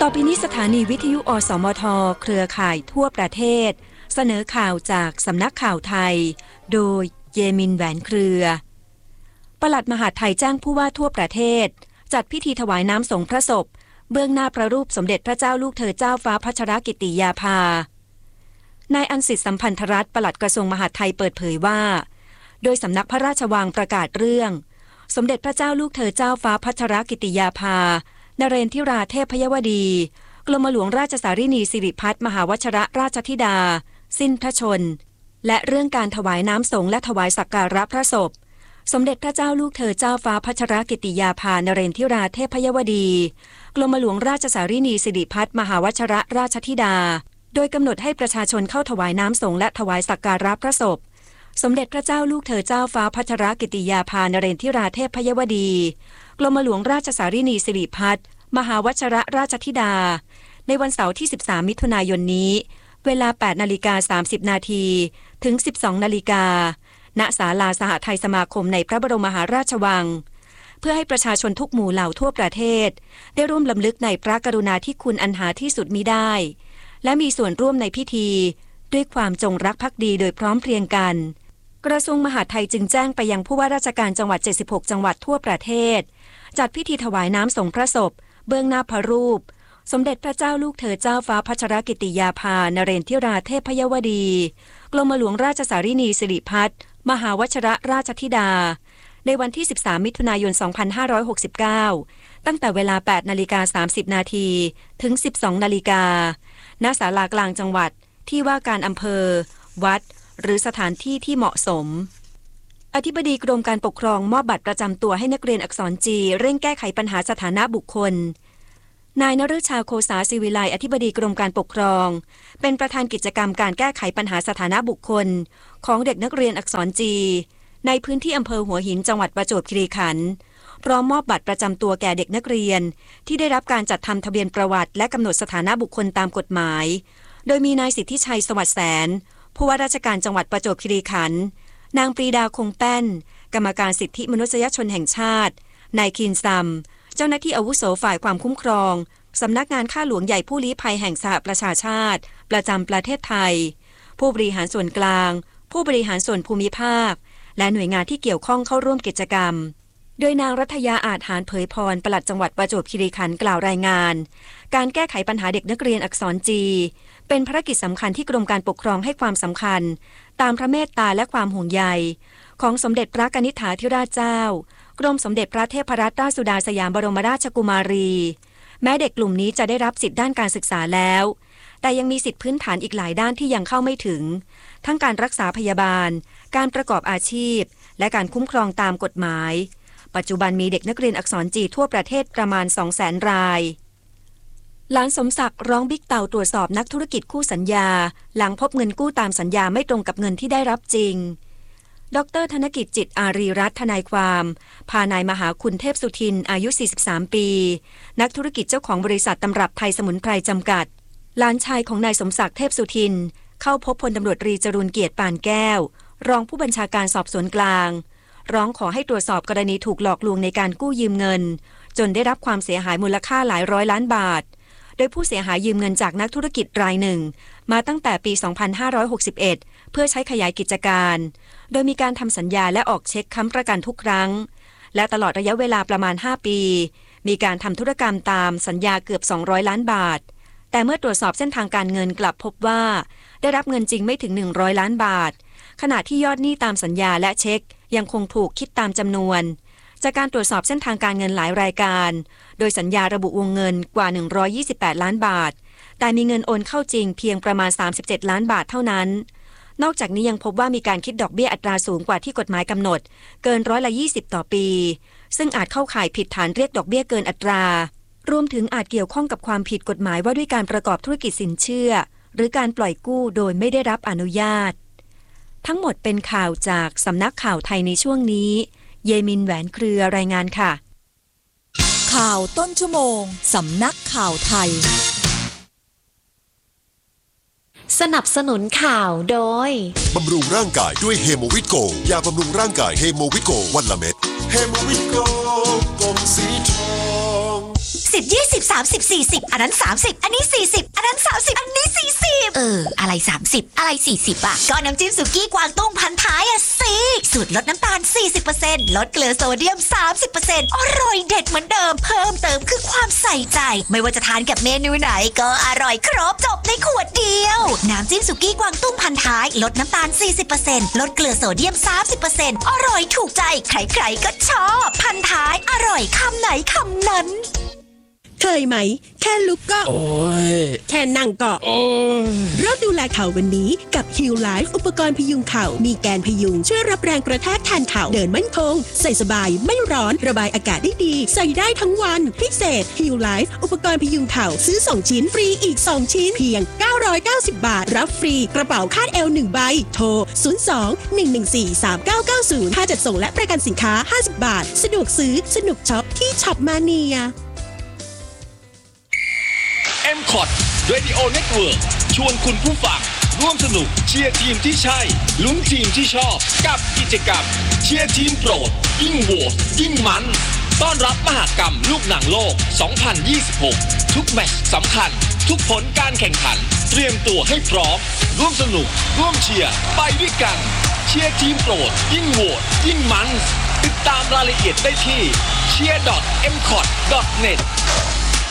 ต่อไปนี้สถานีวิทยุอสมทเครือข่ายทั่วประเทศเสนอข่าวจากสำนักข่าวไทยโดยเยมินแหวนเครือปลัดมหาดไทยจ้างผู้ว่าทั่วประเทศจัดพิธีถวายน้ำสงฆ์พระศพเบื้องหน้าพระรูปสมเด็จพระเจ้าลูกเธอเจ้าฟ้าพัชรกิติยาภานายอันสิทธิสัมพันธรัตน์ปลัดกระทรวงมหาดไทยเปิดเผยว่าโดยสำนักพระราชวังประกาศเรื่องสมเด็จพระเจ้าลูกเธอเจ้าฟ้าพัชรกิติยาภานเรนทิราเทพยวดีกรมหลวงราชสารินีสิริพัฒน์มหาวชรราชธิดาสิ้นพระชนและเรื่องการถวายน้ำสงฆ์และถวายสักการะพระศพสมเด็จพระเจ้าลูกเธอเจ้าฟ้าพัชรกิติยาภานเรนทิราเทพยวดีกรมหลวงราชสารินีสิริพัฒน์มหาวชรราชธิดาโดยกำหนดให้ประชาชนเข้าถวายน้ำสงฆ์และถวายสักการะพระศพสมเด็จพระเจ้าลูกเธอเจ้าฟ้าพัชรกิติยาภานเรนทิราเทพยวดีกรมหลวงราชสารินีสิริพัฒน์มหาวชรราชธิดาในวันเสาร์ที่13มิถุนายนนี้เวลา 8:30 นาทีถึง 12 นาฬิกาณศาลาสหไทยสมาคมในพระบรมมหาราชวังเพื่อให้ประชาชนทุกหมู่เหล่าทั่วประเทศได้ร่วมรำลึกในพระกรุณาธิคุณอันหาที่สุดมิได้และมีส่วนร่วมในพิธีด้วยความจงรักภักดีโดยพร้อมเพรียงกันกระทรวงมหาดไทยจึงแจ้งไปยังผู้ว่าราชการจังหวัด76จังหวัดทั่วประเทศจัดพิธีถวายน้ำสงฆ์พระศพเบื้องหน้าพระรูปสมเด็จพระเจ้าลูกเธอเจ้าฟ้าพัชรกิติยาภานเรนทิราเทพยวดีกรมหลวงราชสารินีสิริพัฒน์มหาวชรราชธิดาในวันที่13มิถุนายน2569ตั้งแต่เวลา 8:30 นาทีถึง 12 นาฬิกาณศาลากลางจังหวัดที่ว่าการอำเภอวัดหรือสถานที่ที่เหมาะสมอธิบดีกรมการปกครองมอบบัตรประจำตัวให้นักเรียนอักษรจีเร่งแก้ไขปัญหาสถานะบุคคลนายนฤชาโคสาศิวิไลอธิบดีกรมการปกครองเป็นประธานกิจกรรมการแก้ไขปัญหาสถานะบุคคลของเด็กนักเรียนอักษรจีในพื้นที่อำเภอหัวหินจังหวัดประจวบคีรีขันธ์พร้อมมอบบัตรประจำตัวแก่เด็กนักเรียนที่ได้รับการจัดทำทะเบียนประวัติและกำหนดสถานะบุคคลตามกฎหมายโดยมีนายสิทธิชัยสวัสดิ์แสนผู้ว่าราชการจังหวัดประจวบคีรีขันธ์นางปรีดาคงแป้นกรรมการสิทธิมนุษยชนแห่งชาตินายคินซัมเจ้าหน้าที่อาวุโสฝ่ายความคุ้มครองสำนักงานข้าหลวงใหญ่ผู้ลี้ภัยแห่งสหประชาชาติประจำประเทศไทยผู้บริหารส่วนกลางผู้บริหารส่วนภูมิภาคและหน่วยงานที่เกี่ยวข้องเข้าร่วมกิจกรรมโดยนางรัตยาอาจหารเผยพรปลัดจังหวัดประจวบคีรีขันธ์กล่าวรายงานการแก้ไขปัญหาเด็กนักเรียนอักษรจีเป็นภารกิจสำคัญที่กรมการปกครองให้ความสำคัญตามพระเมตตาและความห่วงใยของสมเด็จพระกนิษฐาธิราชเจ้ากรมสมเด็จพระเทพรัตนราชสุดาสยามบรมราชกุมารีแม้เด็กกลุ่มนี้จะได้รับสิทธิด้านการศึกษาแล้วแต่ยังมีสิทธิพื้นฐานอีกหลายด้านที่ยังเข้าไม่ถึงทั้งการรักษาพยาบาลการประกอบอาชีพและการคุ้มครองตามกฎหมายปัจจุบันมีเด็กนักเรียนอักษรจีทั่วประเทศประมาณ 200,000 รายหลานสมศักดิ์ร้องบิ๊กเต่าตรวจสอบนักธุรกิจคู่สัญญาหลังพบเงินกู้ตามสัญญาไม่ตรงกับเงินที่ได้รับจริงดร.ธนกิจจิตอารีรัตน์ทนายความพานายมหาคุณเทพสุทินอายุ43ปีนักธุรกิจเจ้าของบริษัทตำรับไทยสมุนไพรจำกัดหลานชายของนายสมศักดิ์เทพสุทินเข้าพบพลตำรวจตรีจรูญเกียรติปานแก้วรองผู้บัญชาการสอบสวนกลางร้องขอให้ตรวจสอบกรณีถูกหลอกลวงในการกู้ยืมเงินจนได้รับความเสียหายมูลค่าหลายร้อยล้านบาทโดยผู้เสียหายยืมเงินจากนักธุรกิจรายหนึ่งมาตั้งแต่ปี 2561 เพื่อใช้ขยายกิจการโดยมีการทำสัญญาและออกเช็คค้ำประกันทุกครั้งและตลอดระยะเวลาประมาณ 5 ปีมีการทำธุรกรรมตามสัญญาเกือบ200 ล้านบาทแต่เมื่อตรวจสอบเส้นทางการเงินกลับพบว่าได้รับเงินจริงไม่ถึง100 ล้านบาทขณะที่ยอดหนี้ตามสัญญาและเช็คยังคงถูกคิดตามจำนวนจากการตรวจสอบเส้นทางการเงินหลายรายการโดยสัญญาระบุวงเงินกว่า128 ล้านบาทแต่มีเงินโอนเข้าจริงเพียงประมาณ37 ล้านบาทเท่านั้นนอกจากนี้ยังพบว่ามีการคิดดอกเบี้ยอัตราสูงกว่าที่กฎหมายกำหนดเกิน20%ต่อปีซึ่งอาจเข้าข่ายผิดฐานเรียกดอกเบี้ยเกินอัตรารวมถึงอาจเกี่ยวข้องกับความผิดกฎหมายว่าด้วยการประกอบธุรกิจสินเชื่อหรือการปล่อยกู้โดยไม่ได้รับอนุญาตทั้งหมดเป็นข่าวจากสำนักข่าวไทยในช่วงนี้เยมินแหวนเครือรายงานค่ะข่าวต้นชั่วโมงสำนักข่าวไทยสนับสนุนข่าวโดยบำรุงร่างกายด้วยเฮโมวิตโกยาบำรุงร่างกายเฮโมวิตโกวันละเม็ดเฮโมวิตโกกลมสีทอง 10 20 30 40อันนั้น30อันนี้40อันนั้น30อันนี้40อะไร30อะไร40อ่ะก็น้ำจิ้มสุกี้กวางตุ้งพันท้ายอ่ะสิสูตรลดน้ำตาล 40% ลดเกลือโซเดียม 30% อร่อยเด็ดเหมือนเดิมเพิ่มเติมคือความใส่ใจไม่ว่าจะทานกับเมนูไหนก็อร่อยครบจบในขวดเดียวน้ำจิ้มสุกี้กวางตุ้งพันท้ายลดน้ำตาล 40% ลดเกลือโซเดียม 30% อร่อยถูกใจใครๆก็ชอบพันท้ายอร่อยคำไหนคำนั้นเคยไหมแค่ลุกก็โอ้ยแค่นั่งก็โอ้ยเริ่มดูแลเข่าวันนี้กับ Heal Life อุปกรณ์พยุงเข่ามีแกนพยุงช่วยรับแรงกระแทกแทนเข่าเดินมั่นคงใส่สบายไม่ร้อนระบายอากาศได้ดีใส่ได้ทั้งวันพิเศษ Heal Life อุปกรณ์พยุงเข่าซื้อ2ชิ้นฟรีอีก2ชิ้นเพียง990 บาทรับฟรีกระเป๋าคาดเอว1ใบโทร02-114-3990ค่าจัดส่งและประกันสินค้า50 บาทสะดวกซื้อสนุกช็อปที่ช็อปมาเนีย M-Cot Radio Network ชวนคุณผู้ฟังร่วมสนุกเชียร์ทีมที่ใช่ลุ้นทีมที่ชอบกับกิจกรรมเชียร์ทีมโปรดยิ่งโหวตยิ่งมันต้อนรับมหกรรมลูกหนังโลก 2026 ทุกแมตช์สำคัญทุกผลการแข่งขันเตรียมตัวให้พร้อมร่วมสนุกร่วมเชียร์ไปด้วยกันเชียร์ทีมโปรดยิ่งโหวตยิ่งมันติดตามรายละเอียดได้ที่cheer.mcot.net